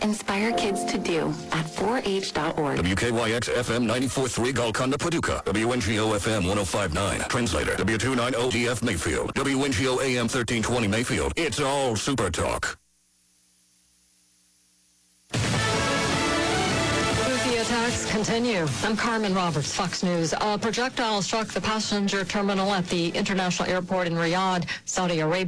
Inspire kids to do at 4h.org. WKYX FM 94.3 Golconda, Paducah. WNGO FM 105.9. Translator, W290DF Mayfield. WNGO AM 1320 Mayfield. It's all Super Talk. Attacks continue. I'm Carmen Roberts, Fox News. A projectile struck the passenger terminal at the international airport in Riyadh, Saudi Arabia.